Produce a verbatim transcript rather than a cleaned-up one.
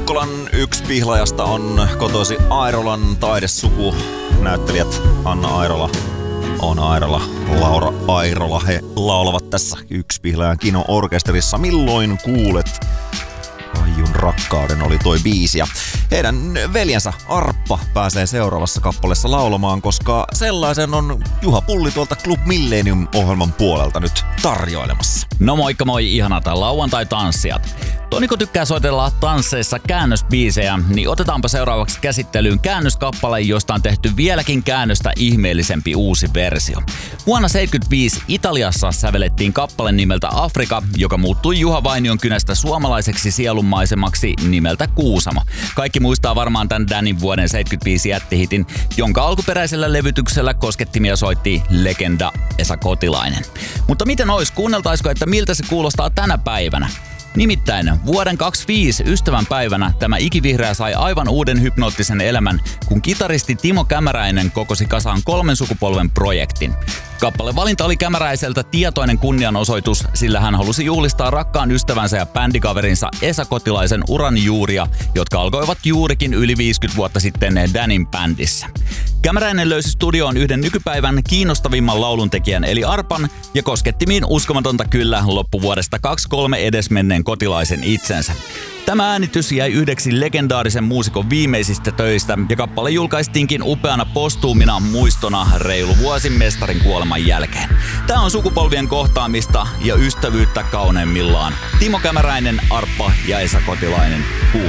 Kokkolan yksi pihlajasta on kotoisi Airolan taidesuku. Näyttelijät Anna Airola, Oona Airola, Laura Airola. He laulavat tässä Yksi pihlajan kino-orkesterissa. Milloin kuulet Aijun rakkauden oli toi biisi. Ja heidän veljensä Arppa pääsee seuraavassa kappaleessa laulamaan, koska sellaisen on Juha Pulli tuolta Club Millennium-ohjelman puolelta nyt tarjoilemassa. No moikka moi ihanat lauantai-tanssijat. Toniko tykkää soitella tansseissa käännösbiisejä, niin otetaanpa seuraavaksi käsittelyyn käännöskappale, josta on tehty vieläkin käännöstä ihmeellisempi uusi versio. Vuonna seitsemänkymmentäviisi Italiassa sävelettiin kappale nimeltä Afrika, joka muuttui Juha Vainion kynästä suomalaiseksi sielunmaisemaksi nimeltä Kuusamo. Kaikki muistaa varmaan tämän Danin vuoden seitsemänkymmentäviisi jättihitin, jonka alkuperäisellä levytyksellä koskettimia soitti legenda Esa Kotilainen. Mutta miten ois, kuunneltaisiko, että miltä se kuulostaa tänä päivänä? Nimittäin vuoden kaksikymmentäviisi ystävänpäivänä tämä ikivihreä sai aivan uuden hypnoottisen elämän, kun kitaristi Timo Kämäräinen kokosi kasaan kolmen sukupolven projektin. Kappale valinta oli Kämäräiseltä tietoinen kunnianosoitus, sillä hän halusi juhlistaa rakkaan ystävänsä ja bändikaverinsa Esa Kotilaisen uran juuria, jotka alkoivat juurikin yli viisikymmentä vuotta sitten Danin bändissä. Kämäräinen löysi studioon yhden nykypäivän kiinnostavimman lauluntekijän eli Arpan ja koskettimiin uskomatonta kyllä loppuvuodesta kaksikymmentäkolme edesmenneen Kotilaisen itsensä. Tämä äänitys jäi yhdeksi legendaarisen muusikon viimeisistä töistä ja kappale julkaistiinkin upeana postuumina muistona reilu vuosi mestarin kuoleman jälkeen. Tämä on sukupolvien kohtaamista ja ystävyyttä kauneimmillaan. Timo Kämäräinen, Arppa ja Esa Kotilainen. Kuusamo.